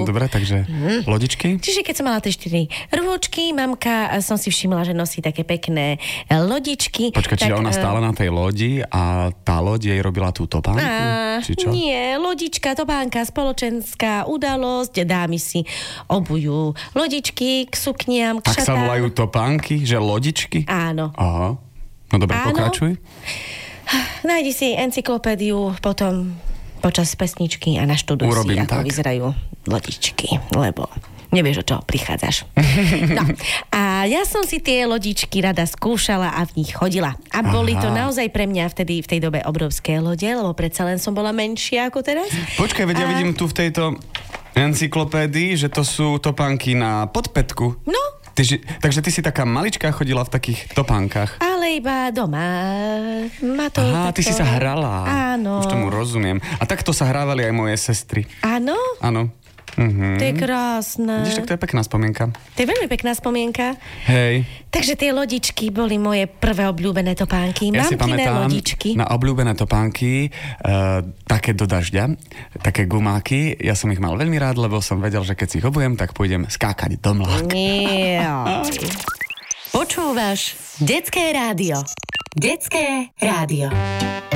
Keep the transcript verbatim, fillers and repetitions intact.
dobre, takže mm. lodičky. Čiže keď som mala tie štyri rôčky, mamka, som si všimla, že nosí také pekné lodičky. Počkaj, čiže tak, ona stála na tej lodi a tá loď jej robila tú topánku? Á, či čo? Nie, lodička, topánka, spoločenská udalosť, dámy si obujú lodičky k sukniam, k Tak sa šatám. volajú topánky, že lodičky? Áno. Aha. No dobre, Áno. pokračuj. Nájdi si encyklopédiu potom počas pesničky a naštuduj Urobím si, ako tak. vyzerajú lodičky, lebo nevieš, o čo prichádzaš. No, a ja som si tie lodičky rada skúšala a v nich chodila. A boli Aha. to naozaj pre mňa vtedy v tej dobe obrovské lode, lebo predsa len som bola menšia ako teraz. Počkaj, veď ja A- vidím tu v tejto encyklopédii, že to sú topánky na podpätku. No, Ty, ži- takže ty si taká maličká chodila v takých topánkach. ale iba doma. Ma to Aha, ty takto- si sa hrala. Áno. Už tomu rozumiem. A takto sa hrávali aj moje sestry. Áno? Áno. Mhm. To je krásne. Vidíš, tak to je pekná spomienka. To je veľmi pekná spomienka. Hej. Takže tie lodičky boli moje prvé obľúbené topánky. Ja si Mamkine pamätám lodičky. na obľúbené topánky, uh, také do dažďa, také gumáky. Ja som ich mal veľmi rád, lebo som vedel, že keď si ich obujem, tak pôjdem skákať do mlák. Nie. Počúvaš Detské rádio. Detské rádio.